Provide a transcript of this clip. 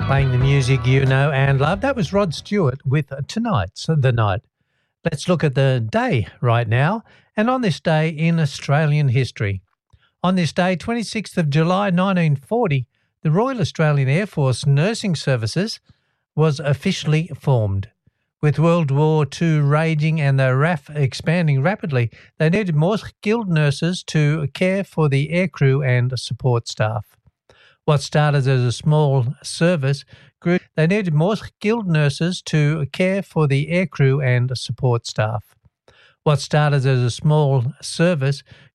Playing the music you know and love. That was Rod Stewart with Tonight's the Night. Let's look at the day right now, and on this day in Australian history. On this day, 26th of July 1940, the Royal Australian Air Force Nursing Services was officially formed. With World War II raging and the RAF expanding rapidly, they needed more skilled nurses to care for the aircrew and support staff. What started as a small service grew. They needed more skilled nurses to care for the aircrew and support staff. What started as a small service